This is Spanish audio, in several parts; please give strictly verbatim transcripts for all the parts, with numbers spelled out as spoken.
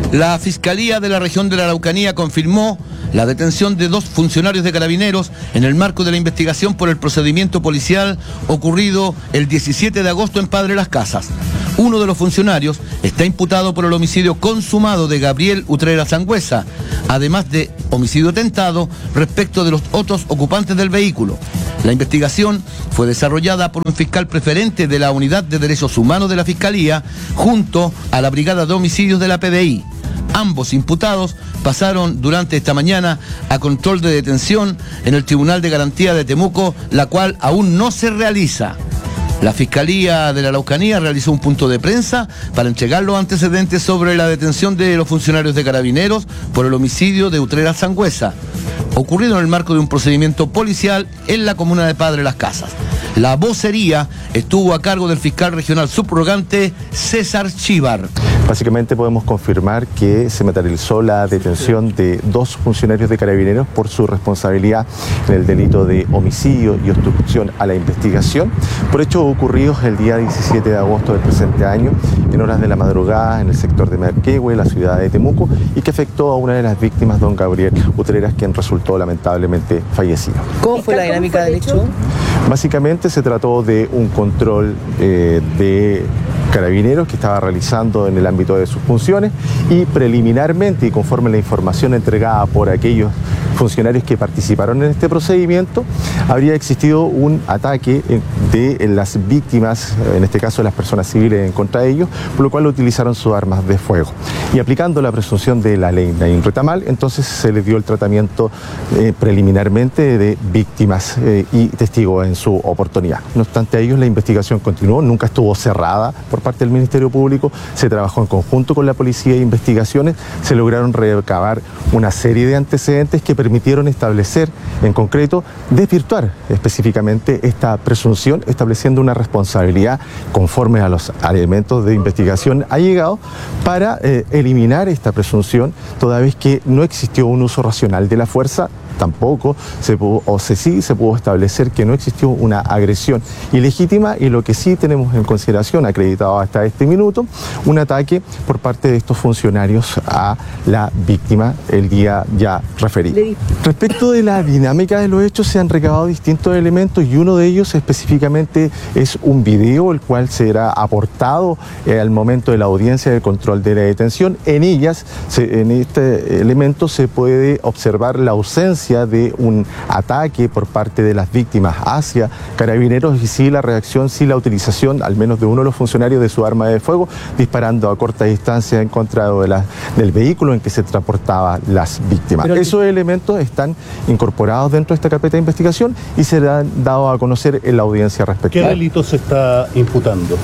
La Fiscalía de la región de la Araucanía confirmó la detención de dos funcionarios de Carabineros en el marco de la investigación por el procedimiento policial ocurrido el diecisiete de agosto en Padre Las Casas. Uno de los funcionarios está imputado por el homicidio consumado de Gabriel Utrera Sangüesa, además de homicidio tentado respecto de los otros ocupantes del vehículo. La investigación fue desarrollada por un fiscal preferente de la Unidad de Derechos Humanos de la Fiscalía junto a la Brigada de Homicidios de la P D I. Ambos imputados pasaron durante esta mañana a control de detención en el Tribunal de Garantía de Temuco, la cual aún no se realiza. La Fiscalía de la Araucanía realizó un punto de prensa para entregar los antecedentes sobre la detención de los funcionarios de Carabineros por el homicidio de Utrera Sangüesa, ocurrido en el marco de un procedimiento policial en la comuna de Padre Las Casas. La vocería estuvo a cargo del fiscal regional subrogante César Chívar. Básicamente podemos confirmar que se materializó la detención de dos funcionarios de Carabineros por su responsabilidad en el delito de homicidio y obstrucción a la investigación, por hechos ocurridos el día diecisiete de agosto del presente año, en horas de la madrugada en el sector de Merquehue, la ciudad de Temuco, y que afectó a una de las víctimas, don Gabriel Utreras, quien resultó lamentablemente fallecido. ¿Cómo fue la dinámica del hecho? Básicamente se trató de un control eh, de Carabineros que estaba realizando en el ámbito de sus funciones, y preliminarmente y conforme la información entregada por aquellos funcionarios que participaron en este procedimiento, habría existido un ataque de las víctimas, en este caso las personas civiles, en contra de ellos, por lo cual utilizaron sus armas de fuego. Y aplicando la presunción de la ley Naim Retamal, entonces se les dio el tratamiento eh, preliminarmente de víctimas eh, y testigos en su oportunidad. No obstante a ellos, la investigación continuó, nunca estuvo cerrada por parte del Ministerio Público, se trabajó en conjunto con la Policía de Investigaciones, se lograron recabar una serie de antecedentes que permitieron establecer, en concreto, desvirtuar específicamente esta presunción, estableciendo una responsabilidad conforme a los elementos de investigación allegados para eh, eliminar esta presunción, toda vez que no existió un uso racional de la fuerza. Tampoco se pudo, o se sí se pudo establecer que no existió una agresión ilegítima, y lo que sí tenemos en consideración, acreditado hasta este minuto, un ataque por parte de estos funcionarios a la víctima el día ya referido. Respecto de la dinámica de los hechos, se han recabado distintos elementos, y uno de ellos específicamente es un video, el cual será aportado eh, al momento de la audiencia de control de la detención. En ellas, se, en este elemento se puede observar la ausencia de un ataque por parte de las víctimas hacia Carabineros, y sí la reacción, sí la utilización, al menos de uno de los funcionarios, de su arma de fuego, disparando a corta distancia en contra de la, del vehículo en que se transportaban las víctimas. Pero esos elementos están incorporados dentro de esta carpeta de investigación y serán dados a conocer en la audiencia respectiva. ¿Qué delito se está imputando?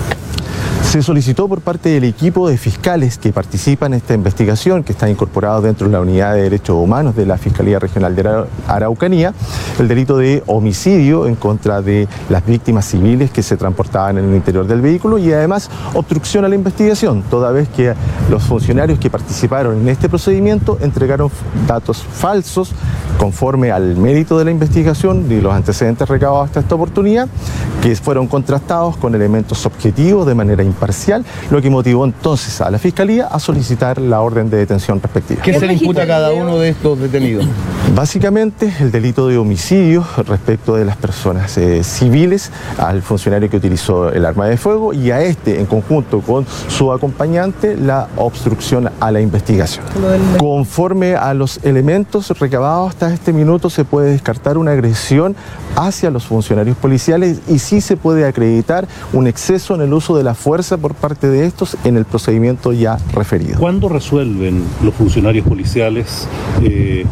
Se solicitó por parte del equipo de fiscales que participan en esta investigación, que está incorporado dentro de la Unidad de Derechos Humanos de la Fiscalía Regional de la Araucanía, el delito de homicidio en contra de las víctimas civiles que se transportaban en el interior del vehículo, y además obstrucción a la investigación, toda vez que los funcionarios que participaron en este procedimiento entregaron datos falsos conforme al mérito de la investigación y los antecedentes recabados hasta esta oportunidad, que fueron contrastados con elementos objetivos de manera imparcial, lo que motivó entonces a la Fiscalía a solicitar la orden de detención respectiva. ¿Qué se le imputa a cada uno de estos detenidos? Básicamente el delito de homicidio respecto de las personas eh, civiles, al funcionario que utilizó el arma de fuego, y a este en conjunto con su acompañante la obstrucción a la investigación. Conforme a los elementos recabados hasta este minuto, se puede descartar una agresión hacia los funcionarios policiales, y sí se puede acreditar un exceso en el uso de la fuerza por parte de estos en el procedimiento ya referido. ¿Cuándo resuelven los funcionarios policiales eh,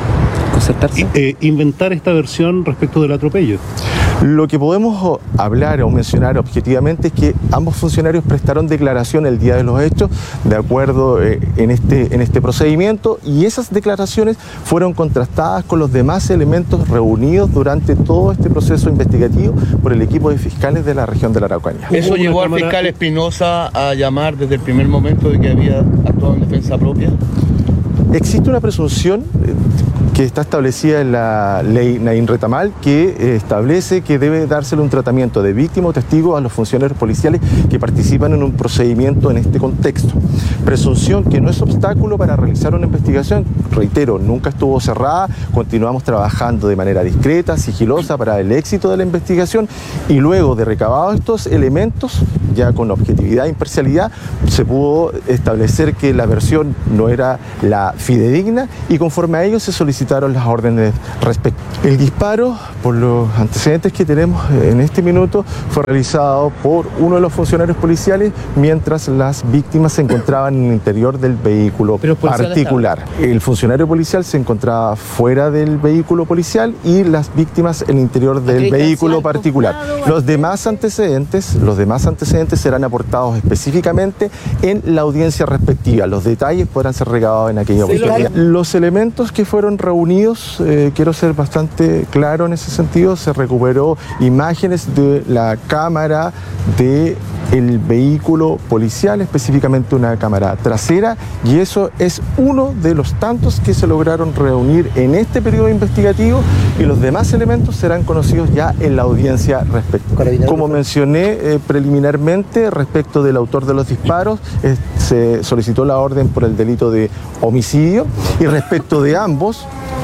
eh, inventar esta versión respecto del atropello? Lo que podemos hablar o mencionar objetivamente es que ambos funcionarios prestaron declaración el día de los hechos de acuerdo eh, en, este, en este procedimiento, y esas declaraciones fueron contrastadas con los demás elementos reunidos durante todo este proceso investigativo por el equipo de fiscales de la región de la Araucanía. ¿Eso llevó al fiscal Espinosa a llamar desde el primer momento de que había actuado en defensa propia? Existe una presunción eh, que está establecida en la ley Naín Retamal, que establece que debe dársele un tratamiento de víctima o testigo a los funcionarios policiales que participan en un procedimiento en este contexto. Presunción que no es obstáculo para realizar una investigación, reitero, nunca estuvo cerrada, continuamos trabajando de manera discreta, sigilosa para el éxito de la investigación, y luego de recabados estos elementos, ya con objetividad e imparcialidad, se pudo establecer que la versión no era la fidedigna y conforme a ello se solicitaron las órdenes respectivas. El disparo, por los antecedentes que tenemos en este minuto, fue realizado por uno de los funcionarios policiales mientras las víctimas se encontraban en el interior del vehículo particular. El funcionario policial se encontraba fuera del vehículo policial y las víctimas en el interior del vehículo particular. Los demás antecedentes, los demás antecedentes serán aportados específicamente en la audiencia respectiva. Los detalles podrán ser recabados en aquella oportunidad. Los elementos que fueron reunidos, eh, quiero ser bastante claro en ese sentido, se recuperó imágenes de la cámara de el vehículo policial, específicamente una cámara trasera, y eso es uno de los tantos que se lograron reunir en este periodo investigativo, y los demás elementos serán conocidos ya en la audiencia respectiva. Como mencioné eh, preliminarmente, respecto del autor de los disparos, eh, se solicitó la orden por el delito de homicidio, y respecto de ambos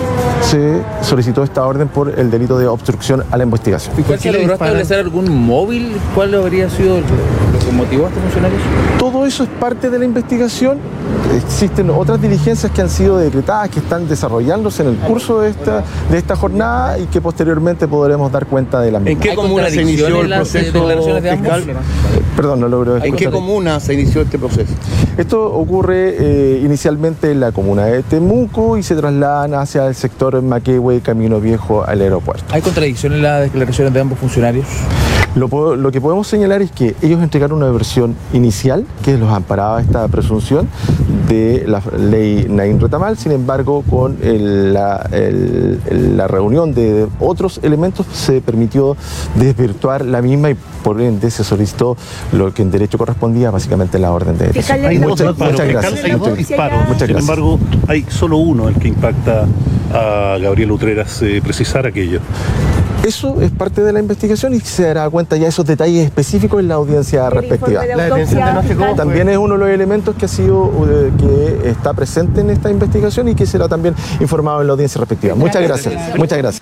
se solicitó esta orden por el delito de obstrucción a la investigación. ¿Y cuál se logró establecer algún móvil? ¿Cuál habría sido lo que motivó a estos funcionarios? Todo eso es parte de la investigación. Existen otras diligencias que han sido decretadas, que están desarrollándose en el curso de esta, de esta jornada y que posteriormente podremos dar cuenta de la misma. ¿En qué comuna se inició el proceso fiscal? Perdón, no logro escuchar. ¿En qué comuna se inició este proceso? Esto ocurre eh, inicialmente en la comuna de Temuco y se trasladan hacia el sector Maquehue, Camino Viejo al aeropuerto. ¿Hay contradicción en las declaraciones de ambos funcionarios? Lo, lo que podemos señalar es que ellos entregaron una versión inicial que los amparaba esta presunción de la ley Naín Retamal. Sin embargo, con el, la, el, la reunión de otros elementos se permitió desvirtuar la misma y por ende se solicitó lo que en derecho correspondía, básicamente la orden de detención. Hay dos muchas, disparos, muchas gracias. hay dos disparos. Muchas Sin gracias. embargo, hay solo uno el que impacta a Gabriel Utreras. Eh, precisar aquello. Eso es parte de la investigación y se dará cuenta ya esos detalles específicos en la audiencia respectiva. La detención de noche, ¿cómo también es uno de los elementos que ha sido eh, que está presente en esta investigación y que será también informado en la audiencia respectiva. Muchas gracias. Muchas gracias.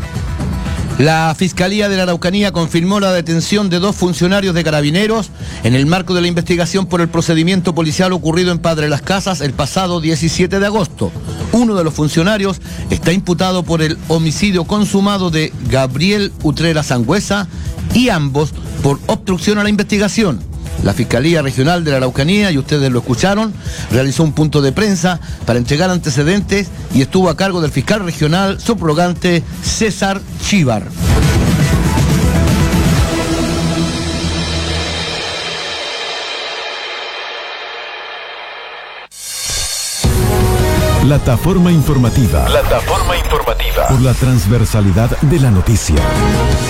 La Fiscalía de la Araucanía confirmó la detención de dos funcionarios de Carabineros en el marco de la investigación por el procedimiento policial ocurrido en Padre Las Casas el pasado diecisiete de agosto. Uno de los funcionarios está imputado por el homicidio consumado de Gabriel Utreras Sangüesa y ambos por obstrucción a la investigación. La Fiscalía Regional de la Araucanía, y ustedes lo escucharon, realizó un punto de prensa para entregar antecedentes y estuvo a cargo del fiscal regional subrogante César Chívar. Plataforma informativa. Plataforma informativa. Por la transversalidad de la noticia.